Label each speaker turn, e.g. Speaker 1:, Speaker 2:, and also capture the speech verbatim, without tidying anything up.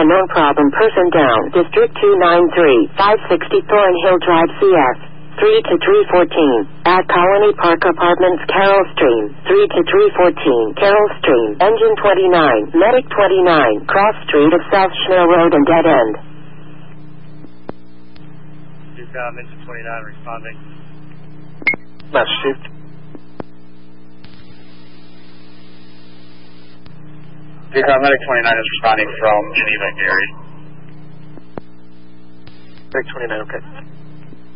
Speaker 1: unknown problem person down. District two ninety-three, five sixty Thornhill Drive, C S. three to three fourteen. At Colony Park Apartments, Carroll Stream. three to three fourteen. Carroll Stream. Engine twenty-nine. Medic twenty-nine. Cross Street of South Schnell Road and Dead End.
Speaker 2: Duke, Engine twenty-nine responding.
Speaker 3: Massachusetts.
Speaker 2: Duke, Medic twenty-nine is responding from Geneva, Gary.
Speaker 3: Medic twenty-nine, okay.